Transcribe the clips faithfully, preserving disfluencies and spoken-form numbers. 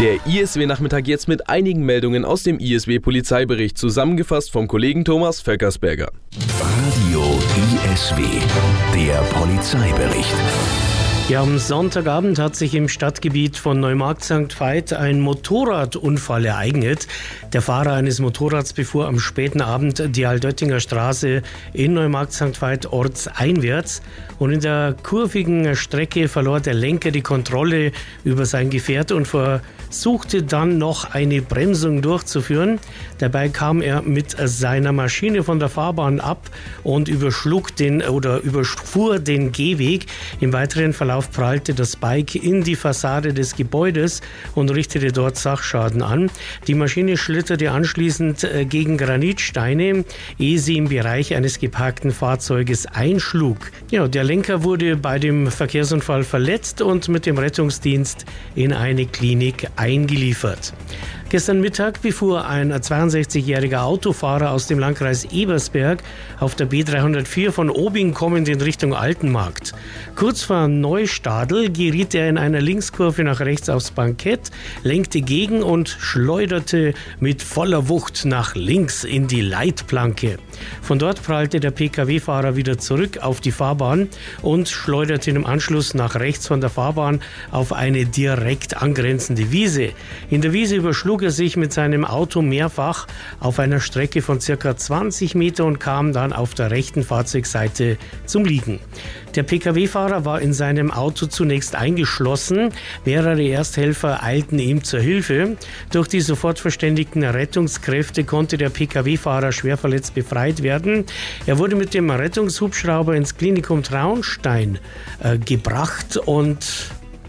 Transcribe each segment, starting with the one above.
Der I S W-Nachmittag jetzt mit einigen Meldungen aus dem I S W-Polizeibericht, zusammengefasst vom Kollegen Thomas Vöckersberger. Radio I S W, der Polizeibericht. Ja, am Sonntagabend hat sich im Stadtgebiet von Neumarkt Sankt Veit ein Motorradunfall ereignet. Der Fahrer eines Motorrads befuhr am späten Abend die Altöttinger Straße in Neumarkt Sankt Veit ortseinwärts und in der kurvigen Strecke verlor der Lenker die Kontrolle über sein Gefährt und versuchte dann noch eine Bremsung durchzuführen. Dabei kam er mit seiner Maschine von der Fahrbahn ab und überschlug den oder überfuhr den Gehweg. Im weiteren Verlauf prallte das Bike in die Fassade des Gebäudes und richtete dort Sachschaden an. Die Maschine schlitterte anschließend gegen Granitsteine, ehe sie im Bereich eines geparkten Fahrzeuges einschlug. Ja, der Lenker wurde bei dem Verkehrsunfall verletzt und mit dem Rettungsdienst in eine Klinik eingeliefert. Gestern Mittag befuhr ein zweiundsechzigjähriger Autofahrer aus dem Landkreis Ebersberg auf der B dreihundertvier von Obing kommend in Richtung Altenmarkt. Kurz vor Neustadl geriet er in einer Linkskurve nach rechts aufs Bankett, lenkte gegen und schleuderte mit voller Wucht nach links in die Leitplanke. Von dort prallte der Pkw-Fahrer wieder zurück auf die Fahrbahn und schleuderte im Anschluss nach rechts von der Fahrbahn auf eine direkt angrenzende Wiese. In der Wiese überschlug er sich mit seinem Auto mehrfach auf einer Strecke von circa zwanzig Meter und kam dann auf der rechten Fahrzeugseite zum Liegen. Der Pkw-Fahrer war in seinem Auto zunächst eingeschlossen. Mehrere Ersthelfer eilten ihm zur Hilfe. Durch die sofort verständigten Rettungskräfte konnte der Pkw-Fahrer schwer verletzt befreit werden. Er wurde mit dem Rettungshubschrauber ins Klinikum Traunstein äh, gebracht und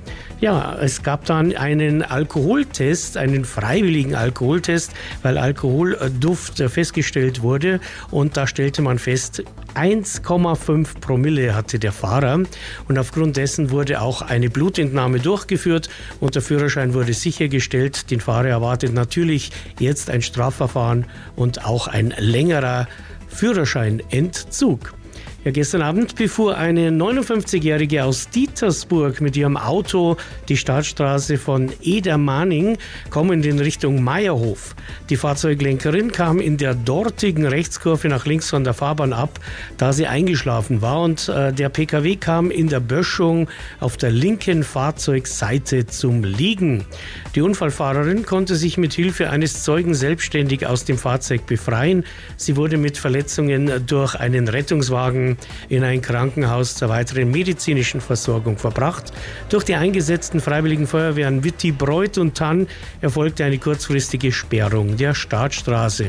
ja, es gab dann einen Alkoholtest, einen freiwilligen Alkoholtest, weil Alkoholduft festgestellt wurde und da stellte man fest, eins Komma fünf Promille hatte der Fahrer und aufgrund dessen wurde auch eine Blutentnahme durchgeführt und der Führerschein wurde sichergestellt. Den Fahrer erwartet natürlich jetzt ein Strafverfahren und auch ein längerer Führerscheinentzug. Ja, gestern Abend befuhr eine neunundfünfzigjährige aus Dietersburg mit ihrem Auto die Startstraße von Edermaning, kommend in Richtung Meierhof. Die Fahrzeuglenkerin kam in der dortigen Rechtskurve nach links von der Fahrbahn ab, da sie eingeschlafen war und äh, der Pkw kam in der Böschung auf der linken Fahrzeugseite zum Liegen. Die Unfallfahrerin konnte sich mit Hilfe eines Zeugen selbstständig aus dem Fahrzeug befreien. Sie wurde mit Verletzungen durch einen Rettungswagen in ein Krankenhaus zur weiteren medizinischen Versorgung verbracht. Durch die eingesetzten Freiwilligen Feuerwehren Witti-Breuth und Tann erfolgte eine kurzfristige Sperrung der Startstraße.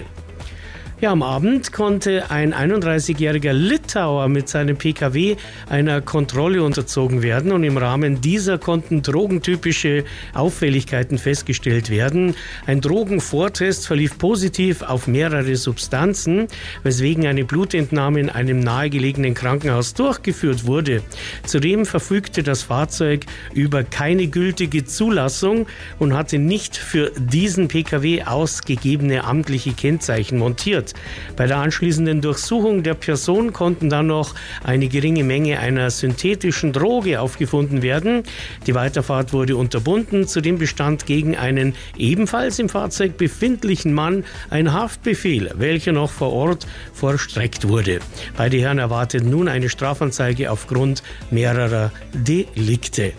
Ja, am Abend konnte ein einunddreißigjähriger Litauer mit seinem Pkw einer Kontrolle unterzogen werden und im Rahmen dieser konnten drogentypische Auffälligkeiten festgestellt werden. Ein Drogenvortest verlief positiv auf mehrere Substanzen, weswegen eine Blutentnahme in einem nahegelegenen Krankenhaus durchgeführt wurde. Zudem verfügte das Fahrzeug über keine gültige Zulassung und hatte nicht für diesen Pkw ausgegebene amtliche Kennzeichen montiert. Bei der anschließenden Durchsuchung der Person konnten dann noch eine geringe Menge einer synthetischen Droge aufgefunden werden. Die Weiterfahrt wurde unterbunden. Zudem bestand gegen einen ebenfalls im Fahrzeug befindlichen Mann ein Haftbefehl, welcher noch vor Ort vollstreckt wurde. Beide Herren erwartet nun eine Strafanzeige aufgrund mehrerer Delikte.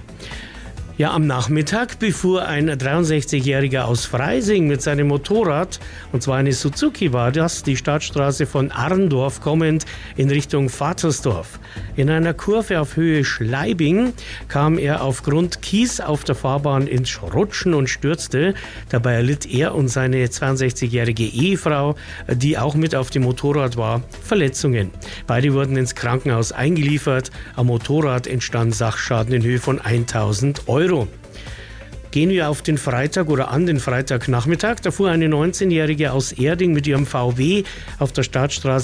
Ja, am Nachmittag befuhr ein dreiundsechzigjähriger aus Freising mit seinem Motorrad, und zwar eine Suzuki war das, die Startstraße von Arndorf kommend in Richtung Vatersdorf. In einer Kurve auf Höhe Schleibing kam er aufgrund Kies auf der Fahrbahn ins Rutschen und stürzte. Dabei erlitt er und seine zweiundsechzigjährige Ehefrau, die auch mit auf dem Motorrad war, Verletzungen. Beide wurden ins Krankenhaus eingeliefert. Am Motorrad entstand Sachschaden in Höhe von eintausend Euro. Gehen wir auf den Freitag oder an den Freitagnachmittag. Da fuhr eine neunzehnjährige aus Erding mit ihrem V W auf der Startstraße